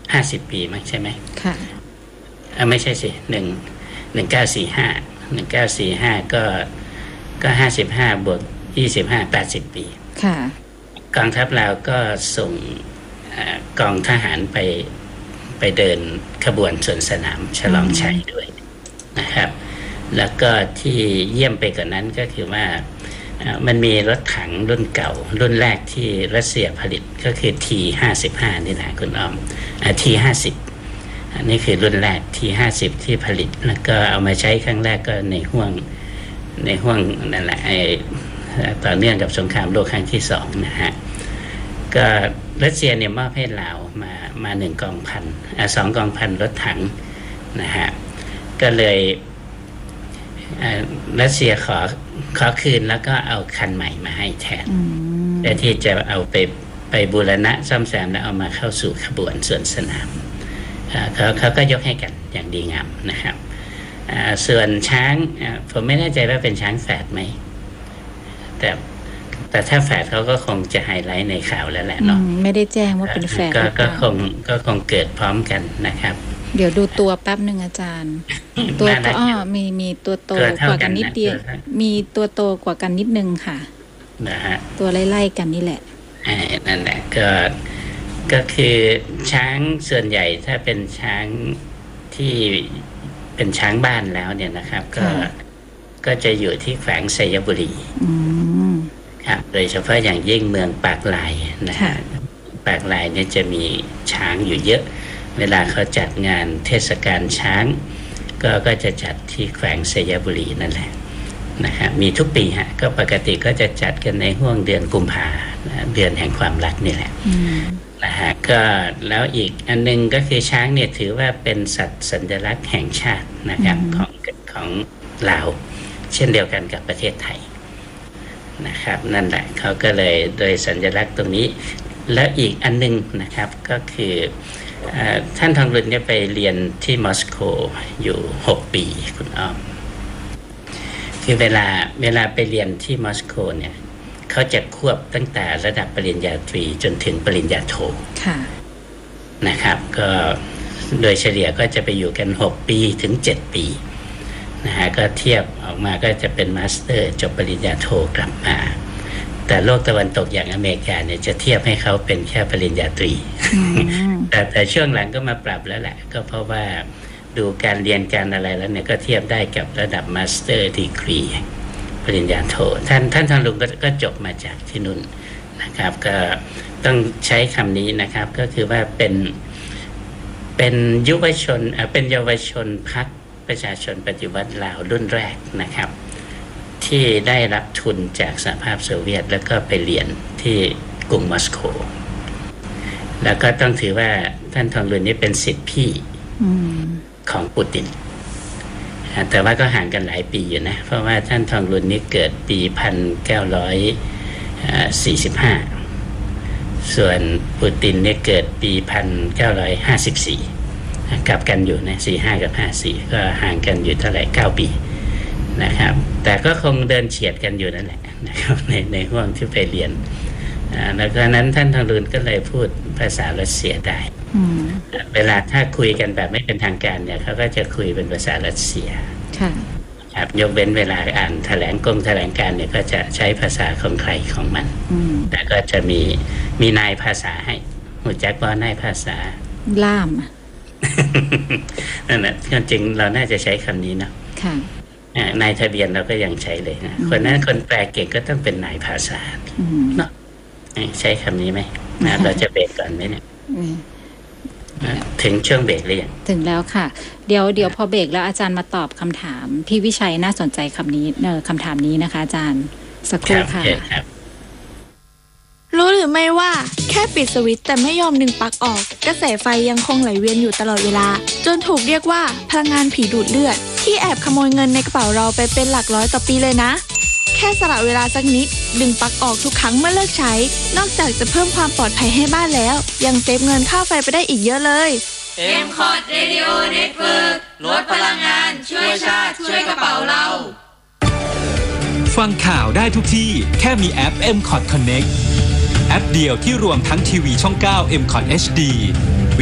50 ปีมั้งใช่ไหมค่ะไม่ใช่สิ1945ก็55บวก25 80 ปีค่ะกองทัพลาวก็ส่งกองทหารไปเดินขบวนสวนสนามฉลองชัยด้วยนะครับแล้วก็ที่เยี่ยมไปกว่านั้นก็คือว่ามันมีรถถังรุ่นเก่ารุ่นแรกที่รัสเซียผลิตก็คือ T55 นี่แหละคุณอ้อมT50 อันนี้คือรุ่นแรก T50 ที่ผลิตแล้วก็เอามาใช้ครั้งแรกก็ในห่วงนั่นแหละต่อเนื่องกับสงครามโลกครั้งที่2นะฮะก็รัสเซียเนี่ยมอบให้ลาวมา1 กองพัน2 กองพันรถถังนะฮะก็เลยรัสเซียขอคืนแล้วก็เอาคันใหม่มาให้แทนแต่ที่จะเอาไปบูรณะซ่อมแซมแล้วเอามาเข้าสู่ขบวนสวนสนามเขาก็ยกให้กันอย่างดีงามนะครับส่วนช้างผมไม่แน่ใจว่าเป็นช้างแฝดไหมแต่ถ้าแฝดเขาก็คงจะไฮไลท์ในข่าวแล้วแหละเนาะไม่ได้แจ้งว่าเป็นแฝดก็คงเกิดพร้อมกันนะครับเดี๋ยวดูตัวแป๊บนึงอาจารย์ตัวมีตัวโตกว่ากันนิดเดียวมีตัวโตกว่ากันนิดนึงค่ะนะฮะตัวไล่ๆกันนี่แหละนั่นแหละก็คือช้างส่วนใหญ่ถ้าเป็นช้างที่เป็นช้างบ้านแล้วเนี่ยนะครับก็จะอยู่ที่แขวงไชยบุรีครับโดยเฉพาะอย่างยิ่งเมืองปากลายนะฮะปากลายเนี่ยจะมีช้างอยู่เยอะเวลาเขาจัดงานเทศกาลช้างก็จะจัดที่แขวงไชยบุรีนั่นแหละนะครับมีทุกปีฮะก็ปกติก็จะจัดกันในห่วงเดือนกุมภาเดือนแห่งความรักนี่แหละนะฮะก็แล้วอีกอันนึงก็คือช้างเนี่ยถือว่าเป็นสัตว์สัญลักษณ์แห่งชาตินะครับของลาวเช่นเดียวกันกับประเทศไทยนะครับนั่นแหละเขาก็เลยโดยสัญลักษณ์ตรงนี้แล้วอีกอันนึงนะครับก็คือท่านทองรุนเนี่ยไปเรียนที่มอสโกอยู่6 ปีคุณอ้อมคือเวลาไปเรียนที่มอสโกเนี่ยเขาจะควบตั้งแต่ระดับปริญญาตรีจนถึงปริญญาโทนะครับก็โดยเฉลี่ยก็จะไปอยู่กัน6 ปีถึง7 ปีนะฮะก็เทียบออกมาก็จะเป็นมาสเตอร์จบปริญญาโทกลับมาแต่โลกตะวันตกอย่างอเมริกาเนี่ยจะเทียบให้เขาเป็นแค่ปริญญาตรี แต่ช่วงหลังก็มาปรับแล้วแหละก็เพราะว่าดูการเรียนการอะไรแล้วเนี่ยก็เทียบได้กับระดับมาสเตอร์ดีกรีปริญญาโทท่านทองลุงก็จบมาจากที่นู่นนะครับก็ต้องใช้คำนี้นะครับก็คือว่าเป็นเยาวชนพรรคประชาชนปฏิวัติลาวรุ่นแรกนะครับที่ได้รับทุนจากสหภาพโซเวียตแล้วก็ไปเรียนที่กรุงมอสโกแล้วก็ต้องถือว่าท่านทองรุนนี่เป็นศิษย์พี่ของปูตินแต่ว่าก็ห่างกันหลายปีอยู่นะเพราะว่าท่านทองรุนนี่เกิดปี1945ส่วนปูตินเนี่ยเกิดปี1954กลับกันอยู่นะ45กับ54ก็ห่างกันอยู่เท่าไหร่9 ปีนะครับแต่ก็คงเดินเฉียดกันอยู่นั่นแหละนะครับในห่วงที่ไปเรียนแล้วก็นั้นท่านทองรุนก็เลยพูดภาษารัสเซียได้เวลาถ้าคุยกันแบบไม่เป็นทางการเนี่ยเขาก็จะคุยเป็นภาษารัสเซียครับยกเว้นเวลาอ่านแถลงการเนี่ยก็จะใช้ภาษาของใครของมันแต่ก็จะมีนายภาษาให้หูจักว่านายภาษาล่ามนั่นแหละจริงเราน่าจะใช้คำนี้เนาะนายทะเบียนเราก็ยังใช้เลยนะคนนั้นคนแปลเก่งก็ต้องเป็นนายภาษาเนาะใช้คำนี้ไหมเราจะเบรกก่อนไหมเนี่ยถึงช่วงเบรกหรือยังถึงแล้วค่ะเดี๋ยวพอเบรกแล้วอาจารย์มาตอบคำถามพี่วิชัยน่าสนใจคำถามนี้นะคะอาจารย์สักครู่ค่ะรู้หรือไม่ว่าแค่ปิดสวิตช์แต่ไม่ยอมดึงปลั๊กออกกระแสไฟยังคงไหลเวียนอยู่ตลอดเวลาจนถูกเรียกว่าพลังงานผีดูดเลือดที่แอบขโมยเงินในกระเป๋าเราไปเป็นหลักร้อยต่อปีเลยนะแค่สละเวลาสักนิดดึงปลั๊กออกทุกครั้งเมื่อเลิกใช้นอกจากจะเพิ่มความปลอดภัยให้บ้านแล้วยังเซฟเงินค่าไฟไปได้อีกเยอะเลย MCOT Radio Network ลดพลังงานช่วยชาติช่วยกระเป๋าเราฟังข่าวได้ทุกที่แค่มีแอป MCOT Connect แอปเดียวที่รวมทั้งทีวีช่อง 9 MCOT HD